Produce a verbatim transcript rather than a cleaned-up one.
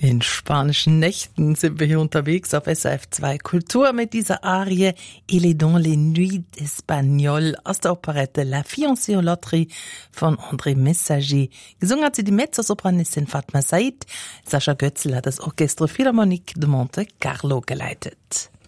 In spanischen Nächten sind wir hier unterwegs auf S R F zwei Kultur mit dieser Arie Il est dans les nuits espagnoles aus der Operette La Fiancée aux Loteries von André Messager. Gesungen hat sie die Mezzosopranistin Fatma Said. Sascha Götzl hat das Orchestre Philharmonique de Monte Carlo geleitet.